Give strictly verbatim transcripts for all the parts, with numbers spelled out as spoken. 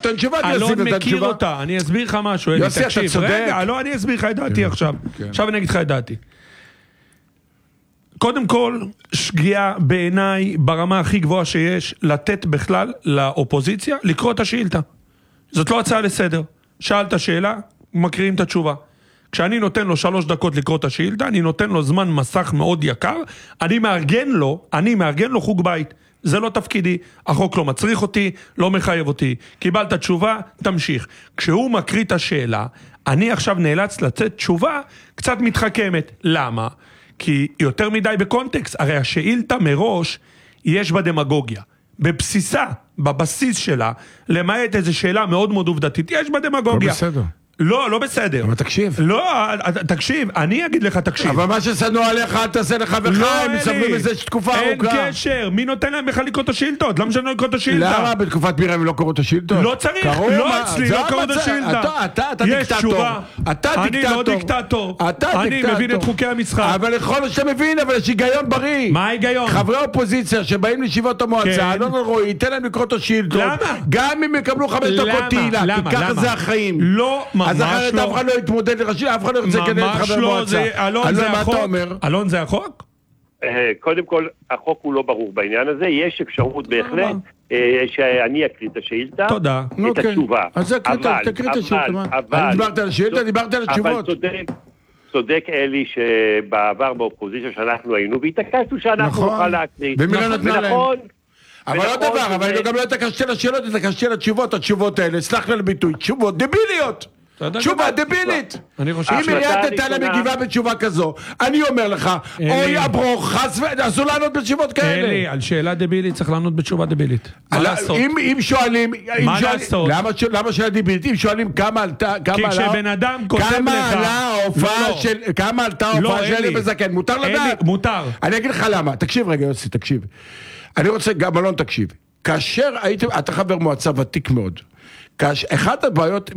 תן תשובה, אלון מכיר אותה, אני אסביר לך משהו, יוסי, אתה צודק. רגע, לא, אני אסביר לך את דעתי עכשיו. עכשיו אני אגיד לך את דעתי. קודם כל, שגיאה בעיניי ברמה הכי גבוהה שיש, לתת בכלל לאופוזיציה לקרוא את השאילתה. זאת לא הצעה לסדר. שאלת שאלה, מקריאים את התשובה. כשאני נותן לו שלוש דקות לקרוא את השאילתה, אני נותן לו זמן מסך מאוד יקר, אני מארגן לו, אני מארגן לו חוג בית. זה לא תפקידי, החוק לא מצריך אותי, לא מחייב אותי. קיבלת תשובה, תמשיך. כשהוא מקריא את השאלה, אני עכשיו נאלץ לצאת תשובה קצת מתחכמת. למה? כי יותר מדי בקונטקסט, הרי השאילתה מראש יש בה דמגוגיה. בבסיסה, בבסיס שלה, למעט איזו שאלה מאוד מאוד עובדתית, יש בה דמגוגיה. לא בסדר. לא, לא בסדר. אבל תקשיב. לא, תקשיב, אני אגיד לך תקשיב. אבל מה ששנוא עליך, אל תעשה לחברך, הם מסתובבים איזה תקופה ארוכה. אין קשר, מי נותן להם בכלל לקרוא את השאילתות? למה שאני לא לקרוא את השאילתה? למה בתקופת מירה הם לא קראו את השאילתות? לא צריך, לא אצלי, לא קראו את השאילתה. אתה, אתה דיקטטור. אתה דיקטטור. אני לא דיקטטור. אני מבין את חוקי המשחק. אבל יכול להיות שאתה מבין, אבל יש היגיון בריא. מה ההיגיון? חברי אופוזיציה שבאים לישיבות המועצה, אלון אלרועי, ייתן להם לקרוא את השאילתות. גם אם יקבלו חמש דקות תהילה, כי ככה זה החיים. לא, ממש לא. לא יתמודד לראשי, אף אחד לא ירצה כדי להתחבר במועצה. אלון זה החוק? אלון זה החוק? קודם כל, החוק הוא לא ברור בעניין הזה, יש אפשרות בהחלט שאני אקריא את השאילתה, תודה. את התשובה. אז תקריא את השאילתה. אני דיברתי על השאילתה, דיברתי על התשובות. אבל צודק אלי שבעבר באופוזיציה שאנחנו היינו, והתעקשנו שאנחנו נוכל להקריא. ומילה נתנה להם. אבל לא דבר, אבל גם לא התעקשתי לשאלות, התעקשתי לתשובות, התשובות האלה, סלח לי לביטוי, תשובות דביליות. תשובה דבילית. אם עיריית נתניה מגיבה בתשובה כזו, אני אומר לך, אוי אברוך, חס ו... אסור לענות בתשובות כאלה. אלי, על שאלה דבילית צריך לענות בתשובה דבילית. מה לעשות? אם שואלים... מה לעשות? למה שאלה דבילית? אם שואלים כמה עלתה... כי כשבן אדם כותב לך... כמה עלה ההופעה של... כמה עלתה ההופעה של אלי בזקן? מותר לדעת? מותר. אני אגיד לך למה. תקשיב רגע יוסי, תקשיב. אני רוצה... גם אלון תקשיב. כאשר הייתם... אתה חבר מועצה ותיק מאוד. אחת הבעיות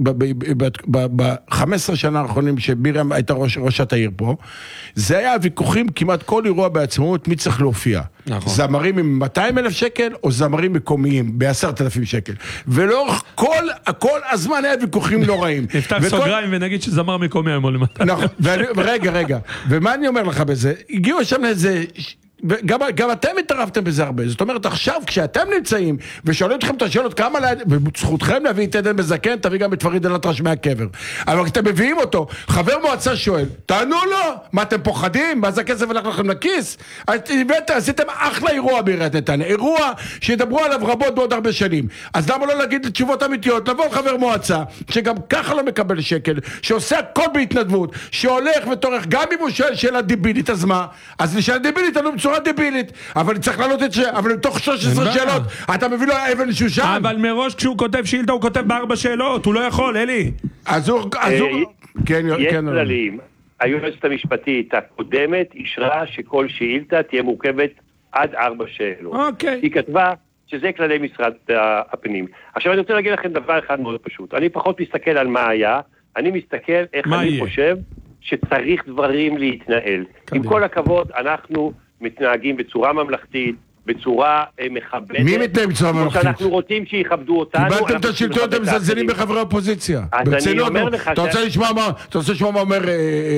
ב-חמש עשרה שנה האחרונים שבירם הייתה ראשת העיר פה, זה היה ויכוחים כמעט כל אירוע בעצמאות מי צריך להופיע. זמרים עם מאתיים אלף שקל או זמרים מקומיים ב-עשרת אלפים שקל. ולאורך כל, כל הזמן היה ויכוחים נוראים. נפתח סוגריים ונגיד שזמר מקומי היום או למטה. נכון, רגע, רגע. ומה אני אומר לך בזה? הגיעו שם לאיזה... וגם, גם אתם התערבתם בזה הרבה. זאת אומרת, עכשיו כשאתם נמצאים ושואלים אתכם את השאלות כמה, וזכותכם להביא את עדן בזקן, תביא גם את פריד אלטרש מהקבר. אבל כשאתם מביאים אותו, חבר מועצה שואל, תענו לו, מה אתם פוחדים? מה זה הכסף הלך לכם לכיס? עשיתם אחלה אירוע בעיריית נתניה, אירוע שידברו עליו רבות בעוד הרבה שנים. אז למה לא להגיד תשובות אמיתיות? לבוא לחבר מועצה, שגם ככה לא מקבל שקל, שעושה הכל בהתנדבות, שהולך וטורח, גם אם הוא שואל שאלה דיבילית, אז מה? אז לשאלה דיבילית, אני בצורה דבילית, אבל צריך לענות את זה, אבל מתוך שלוש עשרה שאלות, אתה מביא לו אבן שושן. אבל מראש כשהוא כותב שאילתה, הוא כותב בארבע שאלות, הוא לא יכול, אלי. אז הוא, אז הוא, כן, יש כן. כללים. היועצת המשפטית הקודמת אישרה שכל שאילתה תהיה מורכבת עד ארבע שאלות. אוקיי. היא כתבה שזה כללי משרד הפנים. עכשיו אני רוצה להגיד לכם דבר אחד מאוד פשוט. אני פחות מסתכל על מה היה, אני מסתכל איך אני חושב שצריך דברים להתנהל. עם כל הכבוד, אנחנו מתנהגים בצורה ממלכתית, בצורה מכבדת. מי מתנהג בצורה ממלכתית? שאנחנו רוצים שיכבדו אותנו. קיבלתם את השלטון, אתם מזלזלים בחברי האופוזיציה. אז אני אומר לך... אתה רוצה לשמוע מה, אתה רוצה לשמוע מה אומר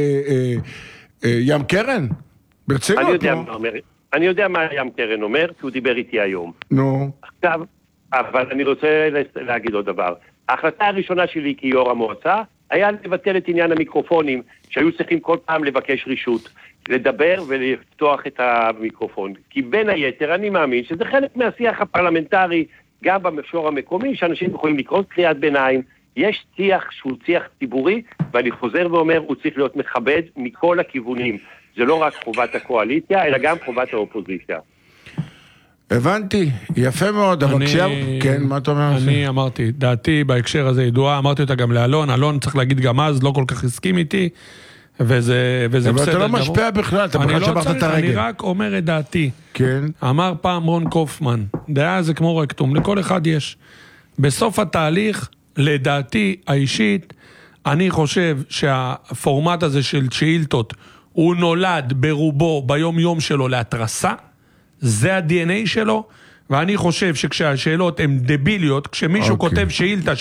ים קרן? ברצינות? אני יודע מה ים קרן אומר, כי הוא דיבר איתי היום. נו. עכשיו, אבל אני רוצה להגיד עוד דבר. ההחלטה הראשונה שלי כיו"ר המועצה, היה לבטל את עניין המיקרופונים, שהיו צריכים כל פעם לבקש רשות, לדבר ולפתוח את המיקרופון. כי בין היתר אני מאמין שזה חלק מהשיח הפרלמנטרי, גם במישור המקומי, שאנשים יכולים לקרוא קריאת ביניים, יש שיח שהוא שיח ציבורי, ואני חוזר ואומר, הוא צריך להיות מכבד מכל הכיוונים. זה לא רק חובת הקואליציה, אלא גם חובת האופוזיציה. הבנתי, יפה מאוד, אבל עכשיו, כן, מה אתה אומר? אני אמרתי, דעתי בהקשר הזה ידועה, אמרתי אותה גם לאלון, אלון צריך להגיד גם אז, לא כל כך הסכים איתי, וזה בסדר. אבל אתה לא משפיע בכלל, אתה בכלל שברת את הרגל. אני רק אומר את דעתי. כן. אמר פעם רון קופמן, דעה זה כמו רקטום, לכל אחד יש. בסוף התהליך, לדעתי האישית, אני חושב שהפורמט הזה של שאילתות, הוא נולד ברובו ביום יום שלו להתרסה, זה ה-די אן איי שלו, ואני חושב שכשהשאלות הן דביליות, כשמישהו כותב שאילתה